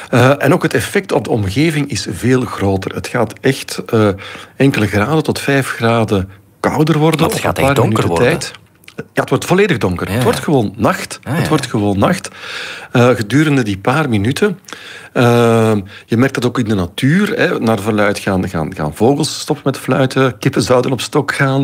En ook het effect op de omgeving is veel groter. Het gaat echt enkele graden tot 5 graden kouder worden. Het gaat echt donker worden. Tijd. Ja, het wordt volledig donker. Ja. Het wordt gewoon nacht. Het wordt gewoon nacht. Gedurende die paar minuten. Je merkt dat ook in de natuur. Hè. Naar verluid gaan vogels stoppen met fluiten. Kippen zouden op stok gaan.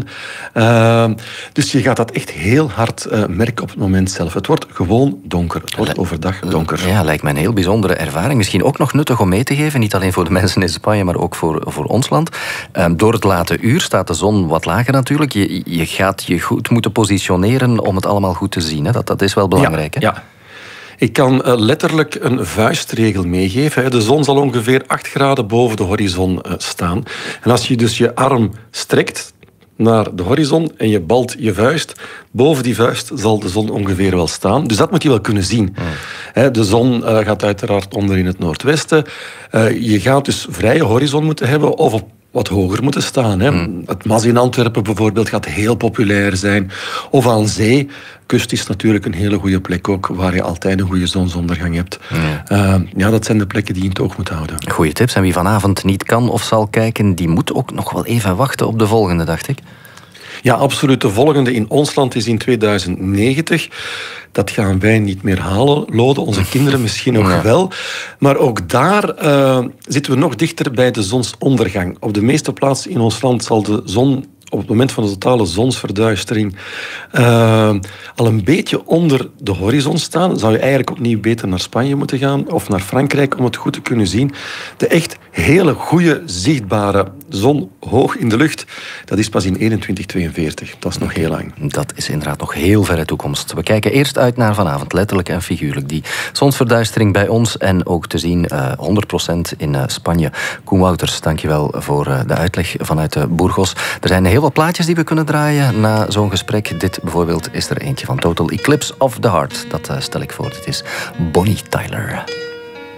Dus je gaat dat echt heel hard merken op het moment zelf. Het wordt gewoon donker. Het wordt overdag donker. Ja, lijkt me een heel bijzondere ervaring. Misschien ook nog nuttig om mee te geven. Niet alleen voor de mensen in Spanje, maar ook voor ons land. Door het late uur staat de zon wat lager natuurlijk. Je gaat je goed moeten positioneren om het allemaal goed te zien. Hè. Dat is wel belangrijk. Hè? Ja. Ik kan letterlijk een vuistregel meegeven. De zon zal ongeveer 8 graden boven de horizon staan. En als je dus je arm strekt naar de horizon en je balt je vuist, boven die vuist zal de zon ongeveer wel staan. Dus dat moet je wel kunnen zien. De zon gaat uiteraard onder in het noordwesten. Je gaat dus vrije horizon moeten hebben of op wat hoger moeten staan. Het Mas in Antwerpen bijvoorbeeld gaat heel populair zijn. Of aan zee. Kust is natuurlijk een hele goede plek ook, waar je altijd een goede zonsondergang hebt. Dat zijn de plekken die je in het oog moet houden. Goeie tips. En wie vanavond niet kan of zal kijken, die moet ook nog wel even wachten op de volgende, dacht ik. Ja, absoluut. De volgende in ons land is in 2090. Dat gaan wij niet meer halen, Lode. Onze kinderen misschien nog wel. Maar ook daar zitten we nog dichter bij de zonsondergang. Op de meeste plaatsen in ons land zal de zon op het moment van de totale zonsverduistering al een beetje onder de horizon staan. Dan zou je eigenlijk opnieuw beter naar Spanje moeten gaan of naar Frankrijk om het goed te kunnen zien. De echt hele goede, zichtbare zon hoog in de lucht, dat is pas in 2142. Dat is nog heel lang. Dat is inderdaad nog heel verre toekomst. We kijken eerst uit naar vanavond, letterlijk en figuurlijk. Die zonsverduistering bij ons en ook te zien 100% in Spanje. Koen Wouters, dankjewel voor de uitleg vanuit Burgos. Er zijn heel wat plaatjes die we kunnen draaien na zo'n gesprek. Dit bijvoorbeeld is er eentje van Total Eclipse of the Heart. Dat stel ik voor. Dit is Bonnie Tyler.